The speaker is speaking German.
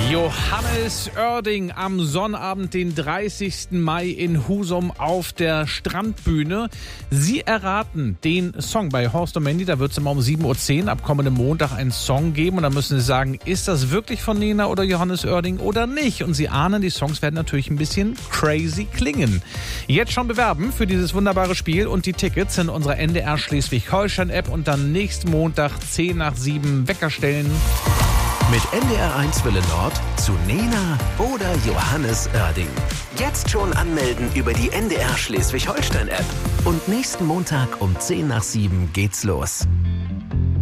Johannes Oerding am Sonnabend, den 30. Mai in Husum auf der Strandbühne. Sie erraten den Song bei Horst und Mandy. Da wird es immer um 7.10 Uhr ab kommendem Montag einen Song geben. Und da müssen Sie sagen, ist das wirklich von Nena oder Johannes Oerding oder nicht? Und Sie ahnen, die Songs werden natürlich ein bisschen crazy klingen. Jetzt schon bewerben für dieses wunderbare Spiel und die Tickets in unserer NDR Schleswig-Holstein-App und dann nächsten Montag 10 nach 7 Wecker stellen. Mit NDR1 Welle Nord zu Nena oder Johannes Oerding. Jetzt schon anmelden über die NDR Schleswig-Holstein-App. Und nächsten Montag um 10 nach 7 geht's los.